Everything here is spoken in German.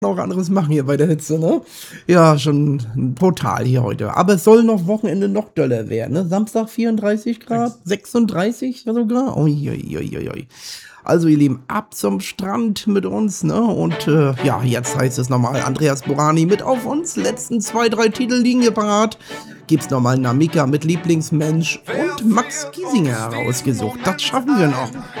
auch anderes machen hier bei der Hitze, ne? Ja, schon brutal hier heute. Aber es soll noch Wochenende noch doller werden, ne? Samstag 34 Grad, 36 sogar. Ui, ui, ui, ui, ui. Also, ihr Lieben, ab zum Strand mit uns, ne? Und ja, jetzt heißt es nochmal Andreas Borani mit auf uns. Letzten 2, 3 Titel liegen hier parat. Gibt's nochmal Namika mit Lieblingsmensch und Max Giesinger herausgesucht. Das schaffen wir noch.